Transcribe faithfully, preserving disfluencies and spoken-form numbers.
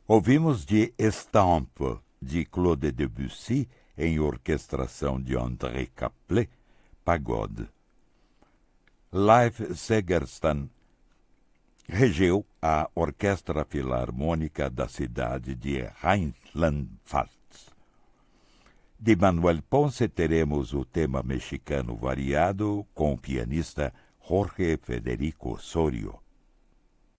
Ouvimos de Estampe, de Claude Debussy, em orquestração de André Caplet, Pagode. Leif Segerstam regeu a Orquestra Filarmônica da cidade de Rheinland-Pfalz. De Manuel Ponce teremos o tema mexicano variado com o pianista Jorge Federico Osorio.